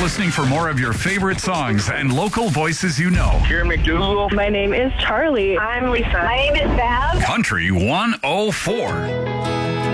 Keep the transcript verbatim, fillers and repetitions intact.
listening for more of your favorite songs and local voices you know. Jerry McDougal. My name is Charlie. I'm Lisa. My name is Bab. Country one oh four.